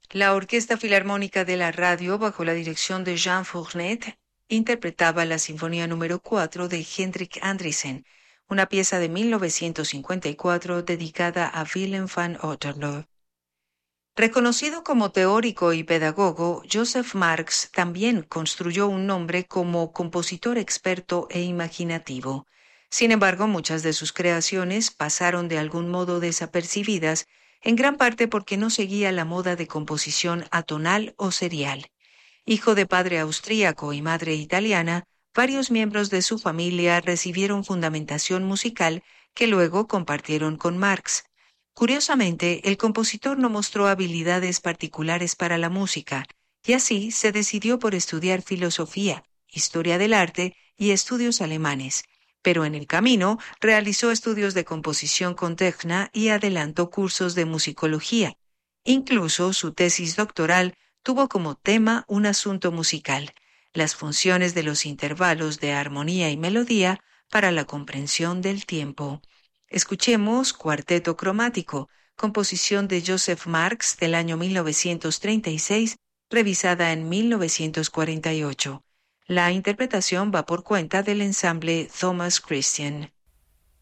La Orquesta Filarmónica de la Radio, bajo la dirección de Jean Fournet, interpretaba la Sinfonía número 4 de Hendrik Andriessen, una pieza de 1954 dedicada a Willem van Otterlo. Reconocido como teórico y pedagogo, Joseph Marx también construyó un nombre como compositor experto e imaginativo. Sin embargo, muchas de sus creaciones pasaron de algún modo desapercibidas, en gran parte porque no seguía la moda de composición atonal o serial. Hijo de padre austríaco y madre italiana, varios miembros de su familia recibieron fundamentación musical que luego compartieron con Marx. Curiosamente, el compositor no mostró habilidades particulares para la música, y así se decidió por estudiar filosofía, historia del arte y estudios alemanes, pero en el camino realizó estudios de composición con Techna y adelantó cursos de musicología. Incluso su tesis doctoral tuvo como tema un asunto musical, las funciones de los intervalos de armonía y melodía para la comprensión del tiempo. Escuchemos Cuarteto Cromático, composición de Joseph Marx del año 1936, revisada en 1948. La interpretación va por cuenta del ensamble Thomas Christian.